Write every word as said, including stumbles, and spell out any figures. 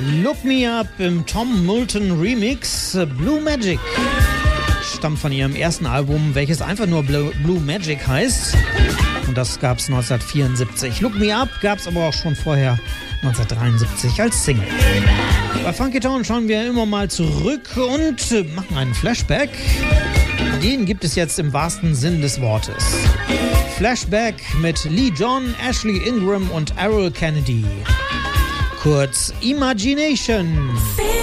Look Me Up im Tom Moulton Remix. Blue Magic stammt von ihrem ersten Album, welches einfach nur Blue, Blue Magic heißt. Und das gab es neunzehnhundertvierundsiebzig. Look Me Up gab es aber auch schon vorher neunzehnhundertdreiundsiebzig als Single. Bei Funky Town schauen wir immer mal zurück und machen einen Flashback. Den gibt es jetzt im wahrsten Sinn des Wortes. Flashback mit Lee John, Ashley Ingram und Errol Kennedy. Kurz Imagination.